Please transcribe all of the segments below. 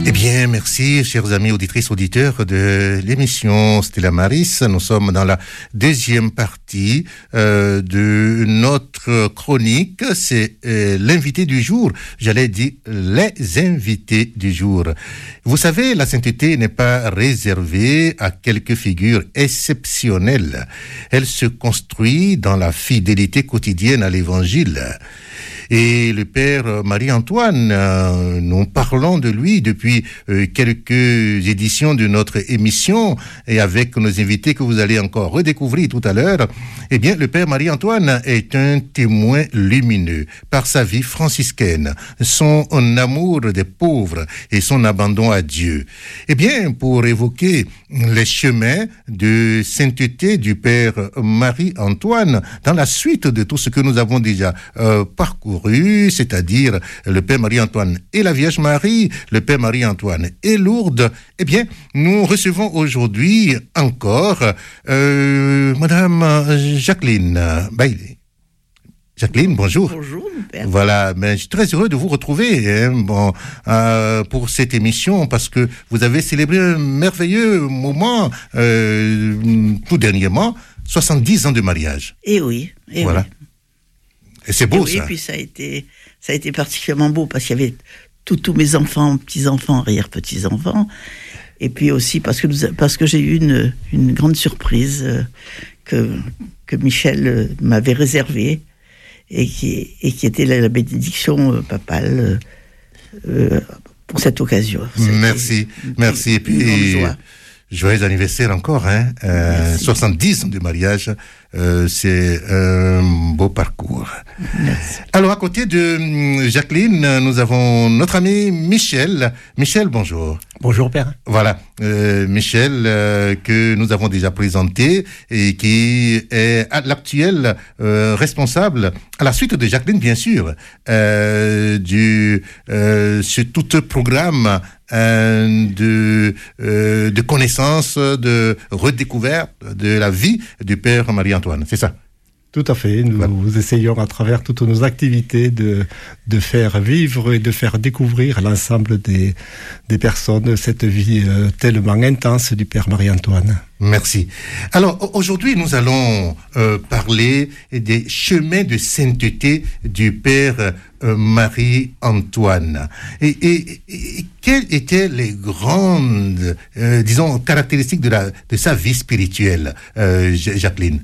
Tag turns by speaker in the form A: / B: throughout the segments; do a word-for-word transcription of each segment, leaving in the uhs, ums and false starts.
A: Eh bien, merci, chers amis auditrices, auditeurs de l'émission Stella Maris. Nous sommes dans la deuxième partie euh, de notre chronique. C'est euh, l'invité du jour. J'allais dire les invités du jour. Vous savez, la sainteté n'est pas réservée à quelques figures exceptionnelles. Elle se construit dans la fidélité quotidienne à l'Évangile. Et le père Marie-Antoine, euh, nous parlons de lui depuis euh, quelques éditions de notre émission et avec nos invités que vous allez encore redécouvrir tout à l'heure. Eh bien, le père Marie-Antoine est un témoin lumineux par sa vie franciscaine, son amour des pauvres et son abandon à Dieu. Eh bien, pour évoquer les chemins de sainteté du père Marie-Antoine dans la suite de tout ce que nous avons déjà euh, parcouru, c'est-à-dire le père Marie-Antoine et la Vierge Marie, le père Marie-Antoine et Lourdes, eh bien, nous recevons aujourd'hui encore euh, Madame Jacqueline Bailey. Jacqueline, bonjour.
B: Bonjour, mon père.
A: Voilà, mais je suis très heureux de vous retrouver hein, bon, euh, pour cette émission parce que vous avez célébré un merveilleux moment euh, tout dernièrement, soixante-dix ans de mariage.
B: Et oui, et
A: voilà.
B: oui.
A: Et c'est beau,
B: et oui,
A: ça.
B: Et puis ça a été, ça a été particulièrement beau parce qu'il y avait tous tous mes enfants, petits-enfants, arrière-petits-enfants. Et puis aussi parce que, nous, parce que j'ai eu une, une grande surprise euh, que, que Michel euh, m'avait réservée. Et qui, et qui était la, la bénédiction euh, papale euh, euh, pour cette occasion.
A: Merci, une, merci. Une, et puis, joyeux anniversaire encore, hein. Euh, soixante-dix ans de mariage, euh, c'est un beau parcours.
B: Merci.
A: Alors, à côté de Jacqueline, nous avons notre ami Michel. Michel, bonjour.
C: Bonjour, père.
A: Voilà, euh, Michel, euh, que nous avons déjà présenté et qui est l'actuel euh, responsable, à la suite de Jacqueline, bien sûr, euh, du euh, sur tout ce programme euh, de euh, de connaissance, de redécouverte de la vie du père Marie-Antoine. C'est ça?
C: Tout à fait. Nous voilà. essayons à travers toutes nos activités de, de faire vivre et de faire découvrir à l'ensemble des, des personnes cette vie euh, tellement intense du père Marie-Antoine.
A: Merci. Alors aujourd'hui, nous allons euh, parler des chemins de sainteté du père euh, Marie-Antoine. Et, et, et quelles étaient les grandes, euh, disons, caractéristiques de, la, de sa vie spirituelle, euh, Jacqueline?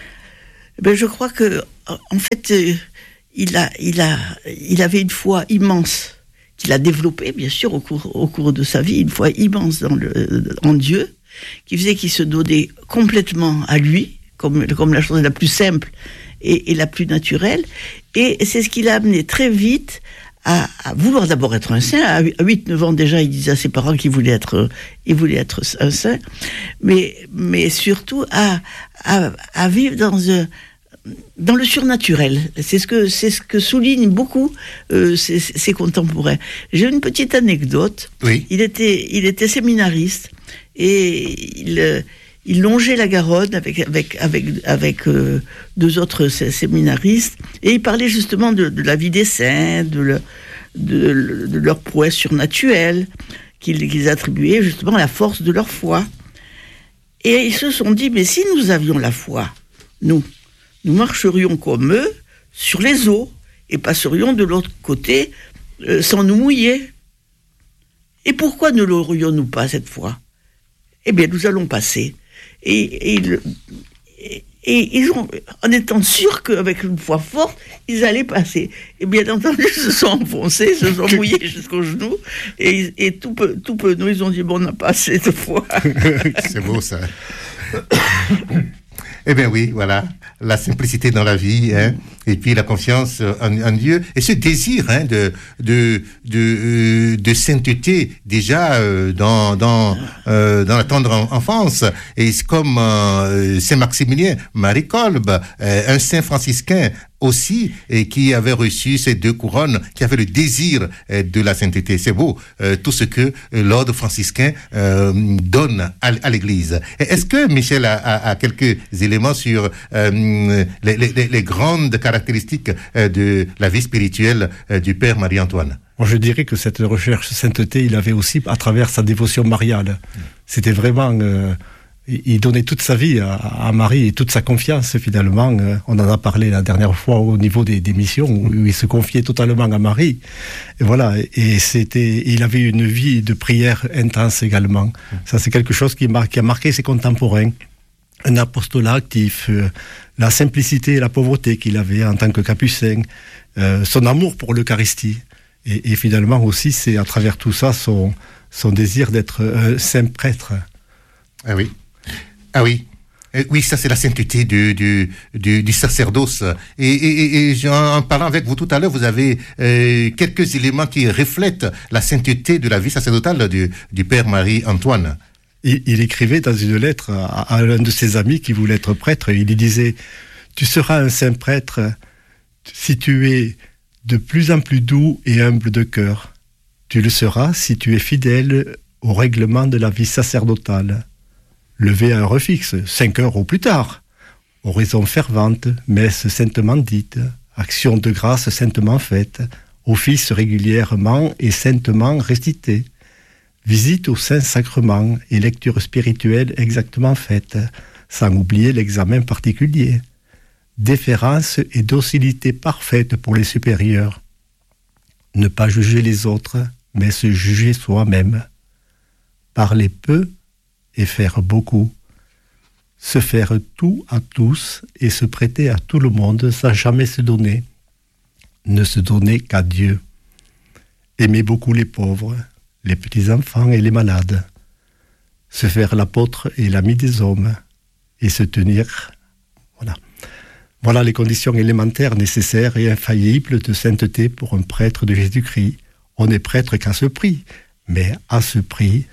B: Ben, je crois que, en fait, euh, il a, il a, il avait une foi immense qu'il a développée, bien sûr, au cours, au cours de sa vie, une foi immense dans le, en Dieu, qui faisait qu'il se donnait complètement à lui, comme, comme la chose la plus simple et, et la plus naturelle. Et c'est ce qui l'a amené très vite à, à vouloir d'abord être un saint. À huit neuf ans déjà, il disait à ses parents qu'il voulait être, il voulait être un saint, mais, mais surtout à, à, à vivre dans un, dans le surnaturel. C'est ce que, c'est ce que soulignent beaucoup euh, ses, ses contemporains. J'ai une petite anecdote.
A: Oui.
B: Il était, il était séminariste et il, il longeait la Garonne avec, avec, avec, avec euh, deux autres séminaristes et il parlait justement de, de la vie des saints, de, le, de, de leur prouesse surnaturelle qu'ils, qu'ils attribuaient justement à la force de leur foi. Et ils se sont dit, mais si nous avions la foi, nous, nous marcherions comme eux sur les eaux et passerions de l'autre côté euh, sans nous mouiller. Et pourquoi ne l'aurions-nous pas cette fois? Eh bien, nous allons passer. Et, et, et, et ils ont, en étant sûrs qu'avec une foi forte, ils allaient passer. Et bien entendu, ils se sont enfoncés, ils se sont mouillés jusqu'aux genoux. Et, et tout peu, tout peu, nous, ils ont dit, bon, on n'a pas assez de foi.
A: C'est beau, ça. Eh bien oui, voilà, la simplicité dans la vie, hein, et puis la confiance en, en Dieu, et ce désir hein, de, de, de, de sainteté déjà euh, dans, dans, euh, dans la tendre enfance. Et c'est comme euh, Saint Maximilien, Marie Kolb, euh, un saint franciscain aussi, et qui avait reçu ces deux couronnes, qui avait le désir euh, de la sainteté. C'est beau, euh, tout ce que euh, l'ordre franciscain euh, donne à, à l'Église. Et est-ce que Michel a, a, a quelques éléments sur euh, les, les, les grandes caractéristiques euh, de la vie spirituelle euh, du père Marie-Antoine?
C: Moi, je dirais que cette recherche sainteté, il avait aussi à travers sa dévotion mariale. C'était vraiment... Euh, il donnait toute sa vie à, à Marie et toute sa confiance, finalement. Euh, on en a parlé la dernière fois au niveau des, des missions, où il se confiait totalement à Marie. Et voilà, et c'était, il avait une vie de prière intense également. Ça, c'est quelque chose qui, mar- qui a marqué ses contemporains. Un apostolat actif, euh, la simplicité et la pauvreté qu'il avait en tant que capucin, euh, son amour pour l'Eucharistie. Et, et finalement aussi, c'est à travers tout ça son, son désir d'être un saint prêtre.
A: Ah oui. Ah oui. Euh, oui, ça c'est la sainteté du, du, du, du sacerdoce. Et, et, et en parlant avec vous tout à l'heure, vous avez euh, quelques éléments qui reflètent la sainteté de la vie sacerdotale du, du Père Marie-Antoine.
C: Il, il écrivait dans une lettre à, à l'un de ses amis qui voulait être prêtre, il lui disait « Tu seras un saint prêtre si tu es de plus en plus doux et humble de cœur. Tu le seras si tu es fidèle au règlement de la vie sacerdotale. Levé à heure fixe, cinq heures au plus tard. Oraison fervente, messe saintement dite, action de grâce saintement faite, office régulièrement et saintement récité, visite au Saint-Sacrement et lecture spirituelle exactement faite, sans oublier l'examen particulier. Déférence et docilité parfaite pour les supérieurs. Ne pas juger les autres, mais se juger soi-même. Parler peu et faire beaucoup. Se faire tout à tous et se prêter à tout le monde sans jamais se donner. Ne se donner qu'à Dieu. Aimer beaucoup les pauvres, les petits-enfants et les malades. Se faire l'apôtre et l'ami des hommes. Et se tenir... Voilà. Voilà les conditions élémentaires nécessaires et infaillibles de sainteté pour un prêtre de Jésus-Christ. On n'est prêtre qu'à ce prix, mais à ce prix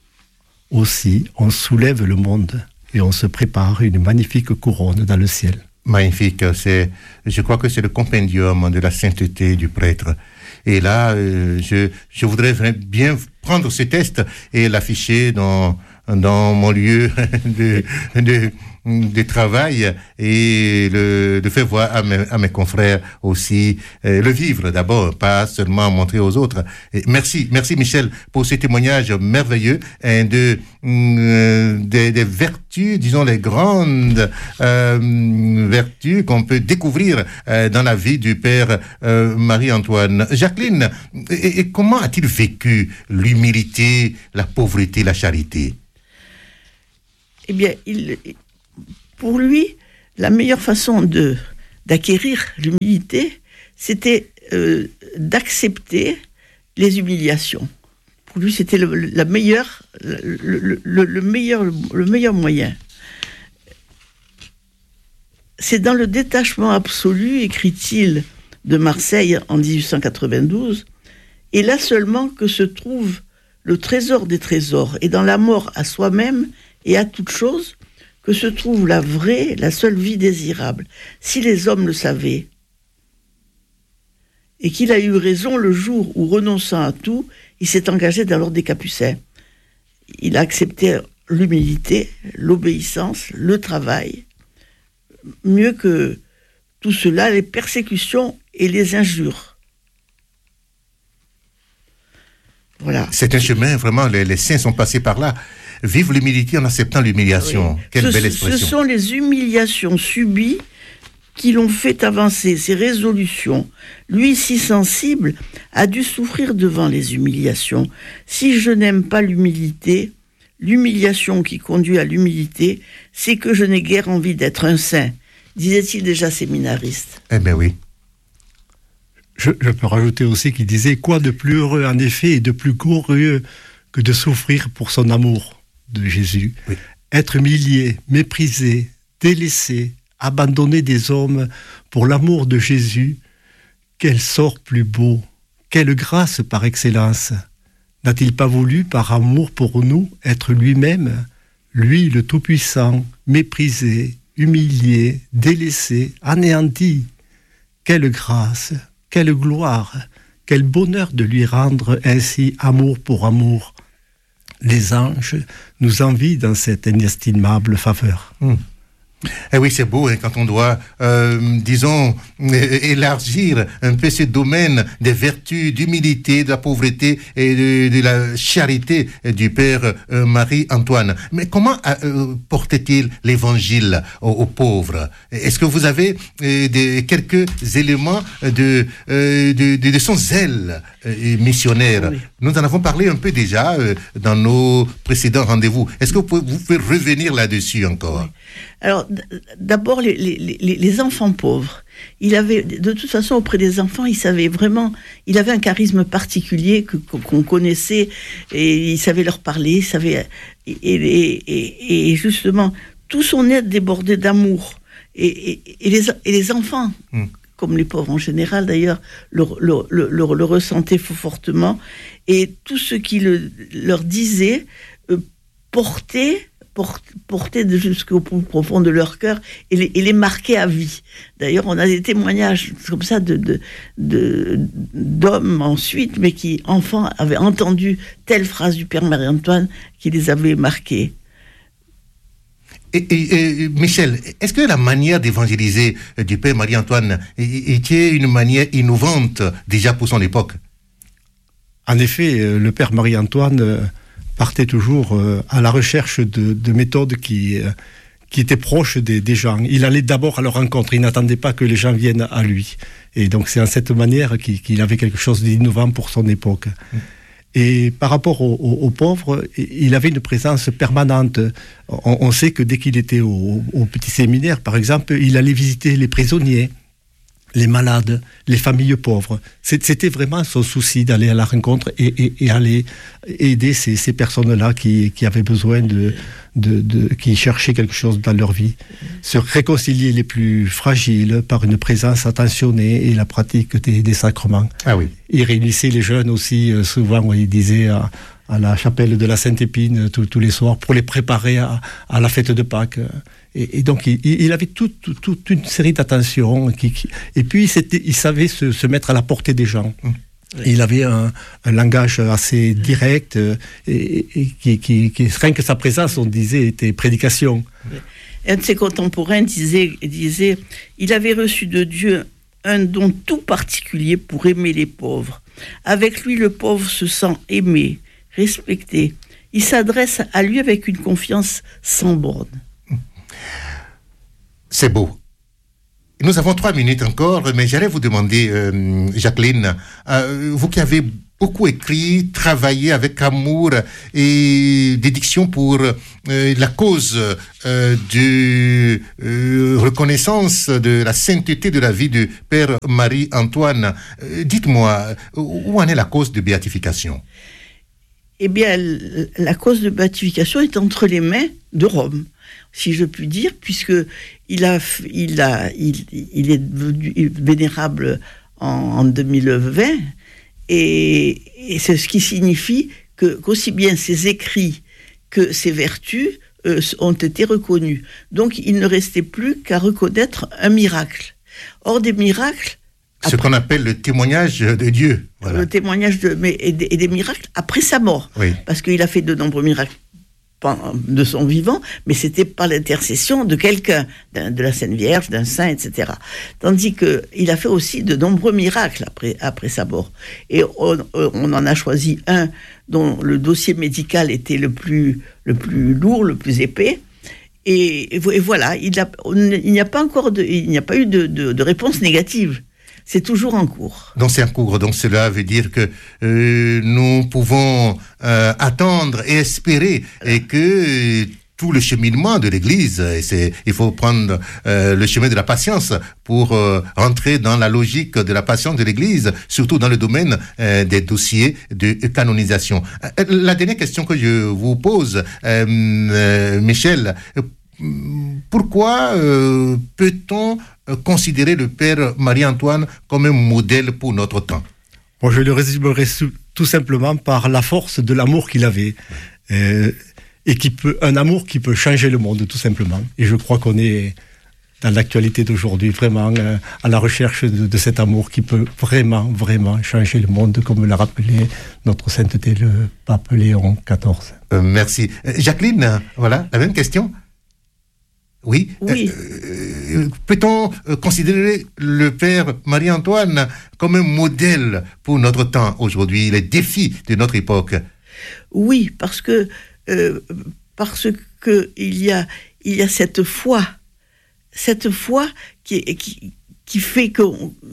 C: aussi, on soulève le monde et on se prépare une magnifique couronne dans le ciel.
A: Magnifique, c'est, je crois que c'est le compendium de la sainteté du prêtre. Et là, euh, je, je voudrais bien prendre ce test et l'afficher dans, dans mon lieu de, de, de travail et le, de faire voir à mes, à mes confrères aussi, euh, le vivre d'abord, pas seulement montrer aux autres. Et merci, merci Michel pour ce témoignage merveilleux hein, de, euh, des, des vertus, disons les grandes euh, vertus qu'on peut découvrir euh, dans la vie du Père euh, Marie-Antoine. Jacqueline, et, et comment a-t-il vécu l'humilité, la pauvreté, la charité?
B: Eh bien, il, pour lui, la meilleure façon de, d'acquérir l'humilité, c'était euh, d'accepter les humiliations. Pour lui, c'était le, la meilleure, le, le, le, meilleur, le meilleur moyen. C'est dans le détachement absolu, écrit-il, de Marseille en dix-huit cent quatre-vingt-douze, et là seulement que se trouve le trésor des trésors, et dans la mort à soi-même et à toute chose, que se trouve la vraie, la seule vie désirable. Si les hommes le savaient, et qu'il a eu raison le jour où, renonçant à tout, il s'est engagé dans l'ordre des Capucins. Il a accepté l'humilité, l'obéissance, le travail, mieux que tout cela, les persécutions et les injures. Voilà.
A: C'est un chemin, vraiment, les, les saints sont passés par là. Vive l'humilité en acceptant l'humiliation. Oui. Quelle
B: ce,
A: belle expression.
B: Ce sont les humiliations subies qui l'ont fait avancer, ses résolutions. Lui, si sensible, a dû souffrir devant les humiliations. Si je n'aime pas l'humilité, l'humiliation qui conduit à l'humilité, c'est que je n'ai guère envie d'être un saint, disait-il déjà séminariste.
A: Eh bien oui.
C: Je, je peux rajouter aussi qu'il disait « Quoi de plus heureux en effet et de plus glorieux que de souffrir pour son amour de Jésus, oui. Être humilié, méprisé, délaissé, abandonné des hommes pour l'amour de Jésus, quel sort plus beau, quelle grâce par excellence. N'a-t-il pas voulu, par amour pour nous, être lui-même, lui le Tout-Puissant, méprisé, humilié, délaissé, anéanti? Quelle grâce, quelle gloire, quel bonheur de lui rendre ainsi amour pour amour. Les anges nous envient dans cette inestimable faveur.
A: Mmh. Eh oui, c'est beau hein, quand on doit, euh, disons, élargir un peu ce domaine des vertus, d'humilité, de la pauvreté et de, de la charité du Père euh, Marie-Antoine. Mais comment euh, portait-il l'évangile aux, aux pauvres? Est-ce que vous avez euh, des, quelques éléments de, euh, de, de, de son zèle euh, missionnaire? Oui. Nous en avons parlé un peu déjà euh, dans nos précédents rendez-vous. Est-ce que vous pouvez, vous pouvez revenir là-dessus encore? Oui.
B: Alors, d'abord, les, les, les, les enfants pauvres. Il avait, de toute façon, auprès des enfants, il savait vraiment, il avait un charisme particulier que, qu'on connaissait, et il savait leur parler, il savait, et, et, et, et justement, tout son être débordait d'amour. Et, et, et, les, et les enfants, mmh. comme les pauvres en général d'ailleurs, le, le, le, le, le ressentaient fortement. Et tout ce qu'il le, leur disait euh, portait porter jusqu'au plus profond de leur cœur et les, et les marquer à vie. D'ailleurs, on a des témoignages comme ça de, de, de, d'hommes ensuite, mais qui, enfants, avaient entendu telle phrase du Père Marie-Antoine qui les avait marqués.
A: Et, et, et Michel, est-ce que la manière d'évangéliser du Père Marie-Antoine était une manière innovante déjà pour son époque?
C: En effet, le Père Marie-Antoine partait toujours euh, à la recherche de, de méthodes qui, euh, qui étaient proches des, des gens. Il allait d'abord à leur rencontre, il n'attendait pas que les gens viennent à lui. Et donc c'est en cette manière qu'il, qu'il avait quelque chose d'innovant pour son époque. Mmh. Et par rapport aux, aux, aux pauvres, il avait une présence permanente. On, on sait que dès qu'il était au, au petit séminaire, par exemple, il allait visiter les prisonniers, les malades, les familles pauvres. C'était vraiment son souci d'aller à la rencontre et, et, et aller aider ces, ces personnes-là qui, qui avaient besoin de, de, de, qui cherchaient quelque chose dans leur vie. Se réconcilier les plus fragiles par une présence attentionnée et la pratique des, des sacrements.
A: Ah oui.
C: Il réunissait les jeunes aussi, souvent, il disait à, à la chapelle de la Sainte-Épine tous, tous les soirs pour les préparer à, à la fête de Pâques. Et, et donc, il, il avait toute tout, tout une série d'attentions. Qui, qui, et puis, il savait se, se mettre à la portée des gens. Mmh. Il avait un, un langage assez direct et, et qui, qui, qui, rien que sa présence, on disait, était prédication.
B: Un de ses contemporains disait, disait « Il avait reçu de Dieu un don tout particulier pour aimer les pauvres. Avec lui, le pauvre se sent aimé, respecté. Il s'adresse à lui avec une confiance sans borne. »
A: C'est beau. Nous avons trois minutes encore, mais j'allais vous demander, euh, Jacqueline, euh, vous qui avez beaucoup écrit, travaillé avec amour et dédiction pour euh, la cause euh, de euh, reconnaissance de la sainteté de la vie du Père Marie-Antoine. Euh, dites-moi, où en est la cause de béatification?
B: Eh bien, la cause de béatification est entre les mains de Rome, si je puis dire, puisque il a, il a, il, il est devenu vénérable en, en deux mille vingt, et, et c'est ce qui signifie que qu'aussi bien ses écrits que ses vertus euh, ont été reconnus. Donc, il ne restait plus qu'à reconnaître un miracle. Or, des miracles.
A: Ce après, qu'on appelle le témoignage de Dieu.
B: Voilà. Le témoignage de, mais, et, des, et des miracles après sa mort.
A: Oui. Parce
B: qu'il a fait de nombreux miracles de son vivant, mais c'était par l'intercession de quelqu'un, d'un, de la Sainte Vierge, d'un saint, et cetera. Tandis qu'il a fait aussi de nombreux miracles après, après sa mort. Et on, on en a choisi un dont le dossier médical était le plus, le plus lourd, le plus épais. Et, et voilà, il, a, on, il n'y a pas encore de, il n'y a pas eu de, de, de réponse négative. C'est toujours en cours.
A: Donc c'est en cours. Donc cela veut dire que euh, nous pouvons euh, attendre et espérer et que euh, tout le cheminement de l'Église, et c'est, il faut prendre euh, le chemin de la patience pour euh, entrer dans la logique de la patience de l'Église, surtout dans le domaine euh, des dossiers de canonisation. Euh, la dernière question que je vous pose, euh, euh, Michel, pourquoi euh, peut-on considérer le Père Marie-Antoine comme un modèle pour notre temps?
C: Bon, je le résumerai tout simplement par la force de l'amour qu'il avait, euh, et qui peut, un amour qui peut changer le monde, tout simplement. Et je crois qu'on est dans l'actualité d'aujourd'hui vraiment euh, à la recherche de, de cet amour qui peut vraiment, vraiment changer le monde, comme l'a rappelé notre sainteté, le pape Léon quatorze.
A: Euh, merci. Euh, Jacqueline, voilà, la même question. Oui.
B: Oui.
A: Euh, peut-on considérer le Père Marie-Antoine comme un modèle pour notre temps aujourd'hui, les défis de notre époque?
B: Oui, parce que euh, parce que il y a il y a cette foi, cette foi qui qui qui fait que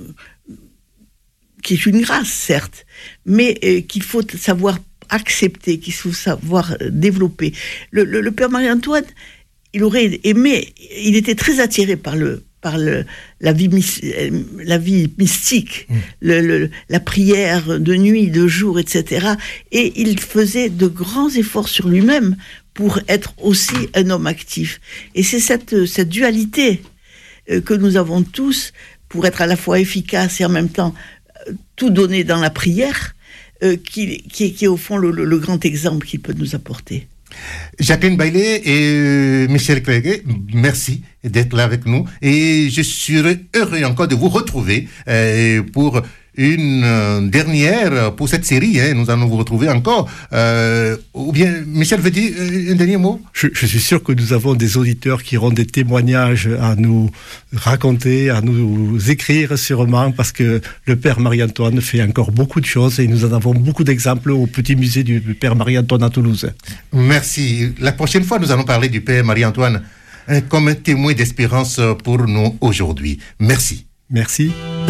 B: qui est une grâce certes, mais euh, qu'il faut savoir accepter, qu'il faut savoir développer. Le, le, le Père Marie-Antoine, il aurait aimé, il était très attiré par le par le, la vie la vie mystique, mmh. le, le, la prière de nuit, de jour, et cetera. Et il faisait de grands efforts sur lui-même pour être aussi un homme actif. Et c'est cette cette dualité euh, que nous avons tous pour être à la fois efficace et en même temps euh, tout donner dans la prière, euh, qui, qui, qui est au fond le, le, le grand exemple qu'il peut nous apporter.
A: Jacqueline Baillet et Michel Clerguet, merci d'être là avec nous et je serai heureux encore de vous retrouver euh, pour une euh, dernière, pour cette série, hein, nous allons vous retrouver encore. Euh, ou bien, Michel veut dire euh, un dernier mot?
C: je, je suis sûr que nous avons des auditeurs qui auront des témoignages à nous raconter, à nous écrire sûrement, parce que le Père Marie-Antoine fait encore beaucoup de choses et nous en avons beaucoup d'exemples au petit musée du Père Marie-Antoine à Toulouse.
A: Merci. La prochaine fois, nous allons parler du Père Marie-Antoine hein, comme un témoin d'espérance pour nous aujourd'hui. Merci.
C: Merci.